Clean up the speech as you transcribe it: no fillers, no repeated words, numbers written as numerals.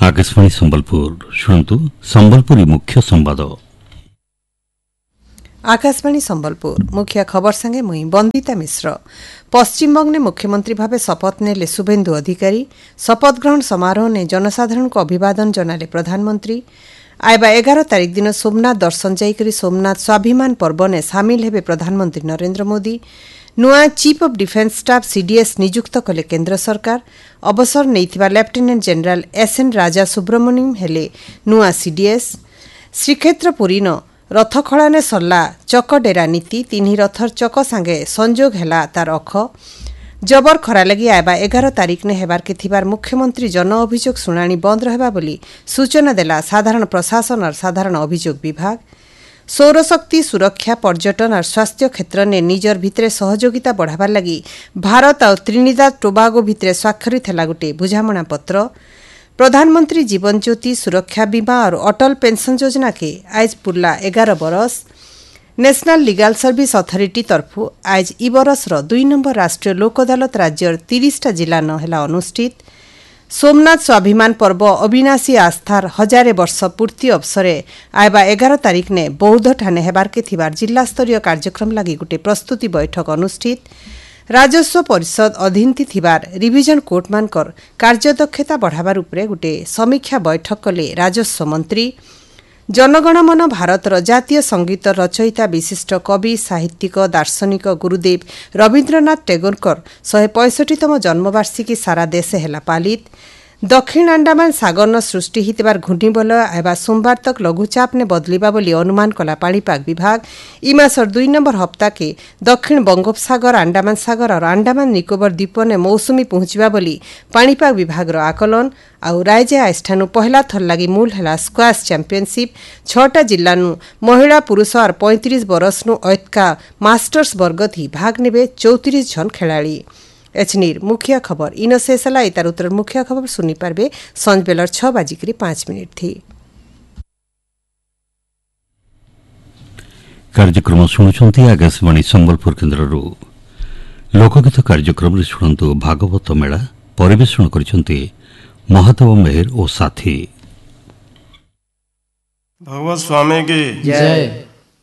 आकाशवाणी संबलपुर शुणु संबलपुरी मुख्य संवाद। आकाशवाणी संबलपुर मुख्य खबर संगे मुई बंदिता मिश्र। पश्चिमबंग ने मुख्यमंत्री भावे शपथ नेले शुभेन्दु अधिकारी। शपथ ग्रहण समारोह ने जनसाधारण को अभिवादन जनाले प्रधानमंत्री। आयबा 11 तारिख दिन सोमनाथ दर्शन जाइकरी सोमनाथ स्वाभिमान पर्व ने सामिल हेबे प्रधानमंत्री नरेंद्र मोदी। नुआ chief of defence staff CDS नियुक्त कले केंद्र सरकार। अवसर नैथिबा लेफ्टिनेंट जनरल एसएन राजा सुब्रमण्यम हेले नुआ सीडीएस। श्रीक्षेत्र पुरी न रथखड़ा ने सरला चक डेरा नीति। तीन रथर चक सांगे संजोग हेला तार अख। जबर खरा लगी आयबा 11 तारिख ने हेबार के थिबार मुख्यमंत्री जन अभियोग शुणाणी बंद रहबा बोली सूचना देला साधारण प्रशासन और साधारण अभियोग विभाग। सौरशक्ति सुरक्षा पर्यटन और स्वास्थ्य क्षेत्र ने निजर भितरे सहयोगिता बढ़ावार लगी भारत और त्रिनिदाद टोबागो भितरे स्वाक्षरित है गोटे बुझामणा पत्र। प्रधानमंत्री जीवन ज्योति सुरक्षा बीमा और अटल पेंशन योजना के आज पुरला 11 बरस। नेशनल लीगल सर्विस अथॉरिटी तरफु आज इ बरस 2 नंबर राष्ट्रीय लोक अदालत राज्यर 30टा जिला न हेला अनुष्ठित। सोमनाथ स्वाभिमान पर्व अविनाशी आस्थार 1000 वर्ष पूर्ति अवसरे आयबा 11 तारिख ने बौद्ध ठाने हेबार के थिबार जिला स्तरीय कार्यक्रम लगी गोटे प्रस्तुति बैठक अनुष्ठित। राजस्व परिषद अधीन थिबार रिविजन कोर्ट मानकर कार्यदक्षता बढ़ावार उपरे गोटे समीक्षा बैठक कले राजस्व मंत्री। जनगण मन भारतर जातीय संगीत रचयिता विशिष्ट कवि साहित्यिक दार्शनिक गुरुदेव रवीन्द्रनाथ टैगोरकर 165तम जन्मवार्षिकी सारा देशे हेला पालित। दक्षिण अंडमान सागर न सृष्टि हितबार घूर्णिबलय आयबा सोमवार तक लघुचाप ने बदलिबा बोली अनुमान कला पाणीपाग विभाग। इ मासर 2 नंबर हप्ता के दक्षिण बंगोपसागर अंडमान सागर और अंडमान निकोबर द्वीप ने मौसुमी पहुंचबा बोली पाणीपाग विभाग रो आकलन। आउ राज्य आइष्ठानु पहला थर लगी मूल हेला स्क्वाश चैंपियनशिप। 6टा जिल्ला नु महिला पुरुष और 35 बरस नु ऐतका मास्टर्स वर्ग थी भाग नेबे 34 जन खेलाड़ी। एचनीर मुख्य खबर इन शेषला इतार उत्तर मुख्य खबर सुनी पारबे संज बेलर 6:05 थी। कार्यक्रम शुणुछंती आकाशवाणी संबलपुर केन्द्ररू। लोकगीत कार्यक्रम रे शुणंतु भागवत मेला परिवेषण करिसंती महादेव मेहर और साथी। भगवत स्वामी की जय।